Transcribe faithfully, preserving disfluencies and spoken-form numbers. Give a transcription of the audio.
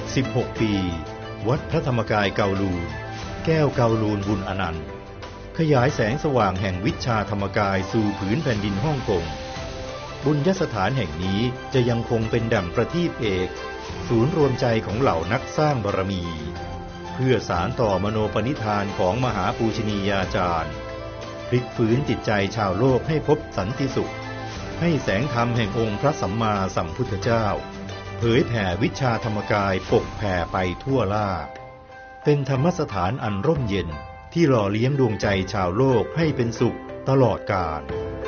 สิบหก ปี วัดพระธรรมกายเกาลูนแก้วเกาลูนบุญอนันต์ขยายแสงสว่างแห่งวิชาธรรมกายสู่ผืนแผ่นดินฮ่องกงบุญยสถานแห่งนี้จะยังคงเป็นดั่งประทีปเอกศูนย์รวมใจของเหล่านักสร้างบารมีเพื่อสานต่อมโนปณิธานของมหาปูชนียาจารย์พลิกฟื้นจิตใจชาวโลกให้พบสันติสุขให้แสงธรรมแห่งองค์พระสัมมาสัมพุทธเจ้าเผยแผ่วิชาธรรมกายปกแผ่ไปทั่วล่าเป็นธรรมสถานอันร่มเย็นที่หล่อเลี้ยงดวงใจชาวโลกให้เป็นสุขตลอดกาล